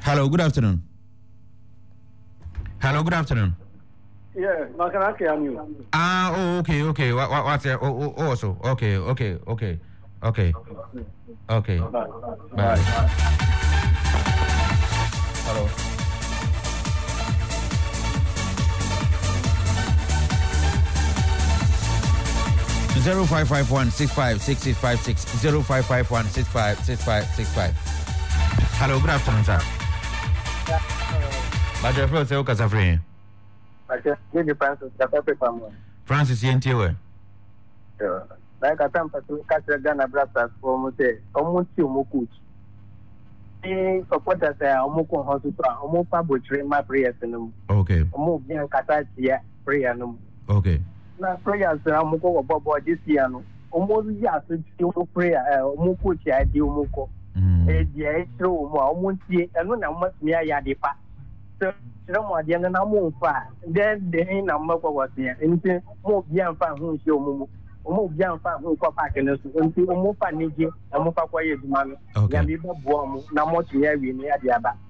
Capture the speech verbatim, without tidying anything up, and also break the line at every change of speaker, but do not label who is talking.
Hello, good afternoon. Hello, good afternoon.
Yeah, Makanaki and you.
Ah, oh, okay, okay. What, what, what's it? Oh, oh, also, okay, okay, okay, okay, okay. Bye. Bye. Hello. Zero five five one six five six six five six zero five five one six five six five six five. Hello, good afternoon, sir. But your first, okay, Safri.
Francis,
Francis, you ain't here.
Like I come to catch Ghana brothers for Mute, almost two Mukuch. He supporters are Omuko Hospital, Omopa Butcher, my prayers in them.
Okay.
Omo Bian Katatia, prayer no.
Okay.
Now, prayers are Omuko Bobo this year. Almost yes, it's prayer, Omukuchi, I do Muko. Eh, dear, true, almost see, and when I must me a yadipa. So, no more than an amount far. Then the end of Moko was here, and more young fan who show Mumu. Omo bian fa ho kwa park no so nti omo fa nigi omo fa kwa ye duma no ya bi bo bo omo na mo tun ya wi ni ade aba